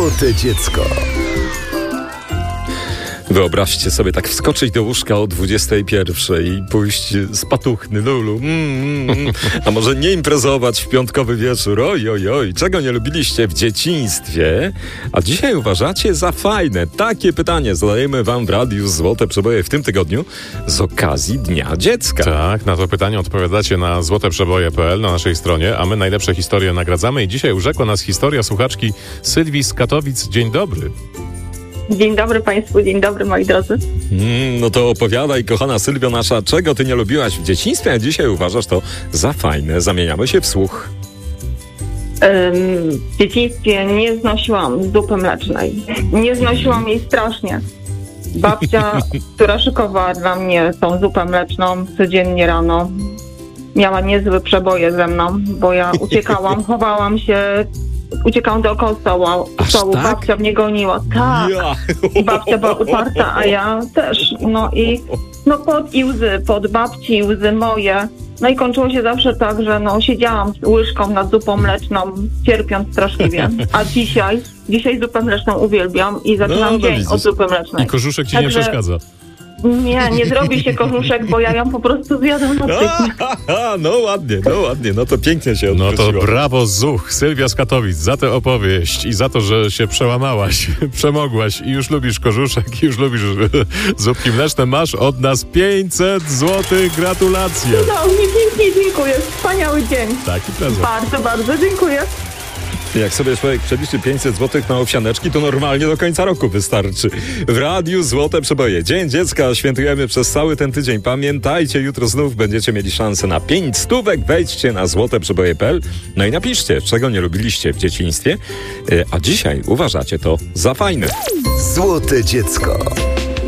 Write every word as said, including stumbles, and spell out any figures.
Złote dziecko. Wyobraźcie sobie tak wskoczyć do łóżka o dwudziestej pierwszej i pójść z patuchny lulu. Mm, mm, a może nie imprezować w piątkowy wieczór? Oj, oj, oj. Czego nie lubiliście w dzieciństwie? A dzisiaj uważacie za fajne? Takie pytanie zadajemy wam w Radiu Złote Przeboje w tym tygodniu z okazji Dnia Dziecka. Tak, na to pytanie odpowiadacie na złoteprzeboje kropka p l na naszej stronie, a my najlepsze historie nagradzamy i dzisiaj urzekła nas historia słuchaczki Sylwii z Katowic. Dzień dobry. Dzień dobry Państwu, dzień dobry moi drodzy. Mm, no to opowiadaj, kochana Sylwio nasza, czego ty nie lubiłaś w dzieciństwie, a dzisiaj uważasz to za fajne. Zamieniamy się w słuch. Ym, w dzieciństwie nie znosiłam zupy mlecznej. Nie znosiłam jej strasznie. Babcia, która szykowała dla mnie tą zupę mleczną codziennie rano, miała niezłe przeboje ze mną, bo ja uciekałam, chowałam się, uciekałam dookoła stołu, stołu. Tak? Babcia mnie goniła. Tak. Ja. Babcia była uparta, a ja też. No i no pod i łzy, pod babci łzy moje. No i kończyło się zawsze tak, że no siedziałam z łyżką nad zupą mleczną, cierpiąc straszliwie. A dzisiaj, dzisiaj zupę mleczną uwielbiam i zaczynam No, no dzień widzisz. od zupy mlecznej. I kożuszek ci Także- nie przeszkadza. Nie, nie zrobi się kożuszek, bo ja ją po prostu zjadam na tydzień. A, no ładnie, no ładnie, no to pięknie się No odwróciło. to brawo Zuch, Sylwia z Katowic, za tę opowieść i za to, że się przełamałaś, przemogłaś i już lubisz kożuszek, i już lubisz zupki mleczne. Masz od nas pięćset złotych, gratulacje. No, mi pięknie dziękuję, wspaniały dzień. Taki prezent. Bardzo, bardzo dziękuję. Jak sobie człowiek przeliczy pięćset złotych na owsianeczki, to normalnie do końca roku wystarczy. W Radiu Złote Przeboje. Dzień Dziecka świętujemy przez cały ten tydzień. Pamiętajcie, jutro znów będziecie mieli szansę na pięć stówek. Wejdźcie na złoteprzeboje kropka p l. No i napiszcie, czego nie lubiliście w dzieciństwie, a dzisiaj uważacie to za fajne. Złote dziecko.